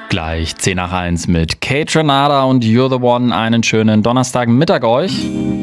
Gleich 10 nach 1 mit Kate Renata und You're the One. Einen schönen Donnerstagmittag euch.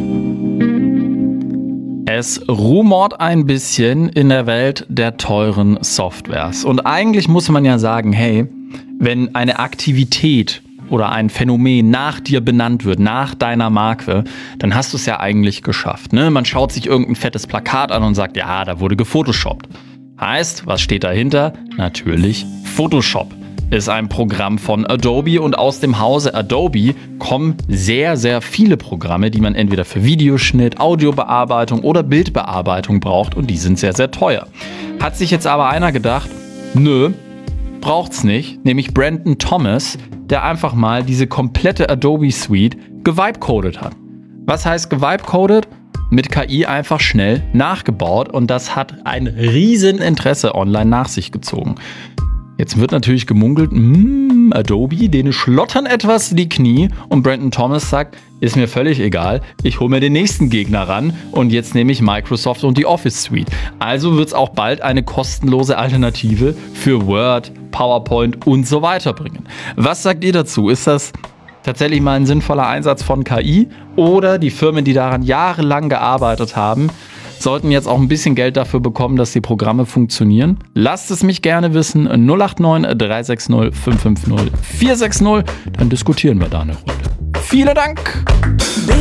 Es rumort ein bisschen in der Welt der teuren Softwares. Und eigentlich muss man ja sagen, hey, wenn eine Aktivität oder ein Phänomen nach dir benannt wird, nach deiner Marke, dann hast du es ja eigentlich geschafft. Ne? Man schaut sich irgendein fettes Plakat an und sagt, ja, da wurde gefotoshoppt. Heißt, was steht dahinter? Natürlich Photoshop. Ist ein Programm von Adobe und aus dem Hause Adobe kommen sehr, sehr viele Programme, die man entweder für Videoschnitt, Audiobearbeitung oder Bildbearbeitung braucht und die sind sehr, sehr teuer. Hat sich jetzt aber einer gedacht, nö, braucht's nicht, nämlich Brandon Thomas, der einfach mal diese komplette Adobe Suite gevibecodet hat. Was heißt gevibecodet? Mit KI einfach schnell nachgebaut und das hat ein riesen Interesse online nach sich gezogen. Jetzt wird natürlich gemunkelt, Adobe, denen schlottern etwas die Knie und Brandon Thomas sagt, ist mir völlig egal, ich hole mir den nächsten Gegner ran und jetzt nehme ich Microsoft und die Office Suite. Also wird es auch bald eine kostenlose Alternative für Word, PowerPoint und so weiter bringen. Was sagt ihr dazu? Ist das tatsächlich mal ein sinnvoller Einsatz von KI oder die Firmen, die daran jahrelang gearbeitet haben, sollten jetzt auch ein bisschen Geld dafür bekommen, dass die Programme funktionieren? Lasst es mich gerne wissen. 089 360 550 460. Dann diskutieren wir da eine Runde. Vielen Dank!